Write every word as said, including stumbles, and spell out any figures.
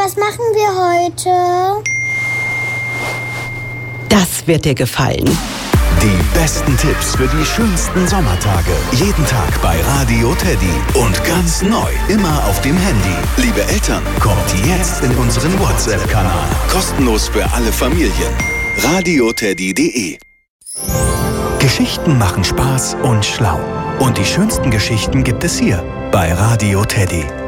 was machen wir heute? Das wird dir gefallen. Die besten Tipps für die schönsten Sommertage. Jeden Tag bei Radio Teddy. Und ganz neu, immer auf dem Handy. Liebe Eltern, kommt jetzt in unseren WhatsApp-Kanal. Kostenlos für alle Familien. radio teddy punkt de. Geschichten machen Spaß und schlau. Und die schönsten Geschichten gibt es hier bei Radio Teddy.